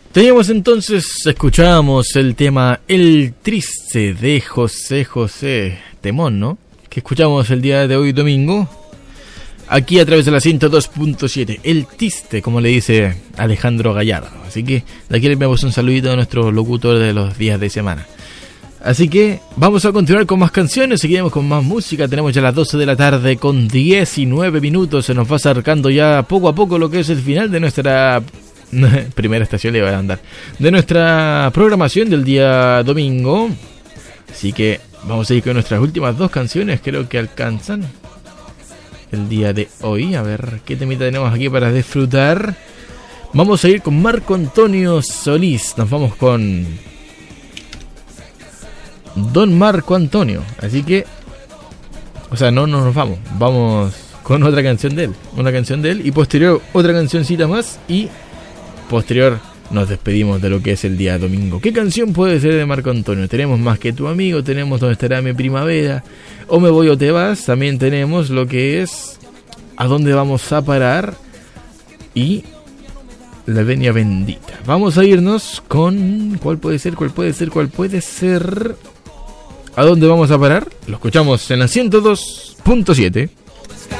Teníamos entonces, escuchábamos el tema El Triste de José José, temón, ¿no? Que escuchamos el día de hoy domingo, aquí a través de la 102.7, El Triste, como le dice Alejandro Gallardo. Así que de aquí le enviamos un saludito a nuestro locutor de los días de semana. Así que vamos a continuar con más canciones, seguiremos con más música. Tenemos ya las 12 de la tarde con 19 minutos, se nos va acercando ya poco a poco lo que es el final de nuestra primera estación, le va a andar, de nuestra programación del día domingo. Así que vamos a ir con nuestras últimas dos canciones, creo que alcanzan el día de hoy. A ver qué temita tenemos aquí para disfrutar. Vamos a ir con Marco Antonio Solís, nos vamos con Don Marco Antonio. Así que, o sea, no nos vamos, vamos con otra canción de él, una canción de él, y posterior otra cancioncita más, y posterior nos despedimos de lo que es el día domingo. ¿Qué canción puede ser de Marco Antonio? Tenemos Más que tu amigo, tenemos Donde estará mi primavera, O me voy o te vas, también tenemos lo que es ¿A dónde vamos a parar? Y La venia bendita. Vamos a irnos con ¿cuál puede ser? ¿A dónde vamos a parar? Lo escuchamos en la 102.7.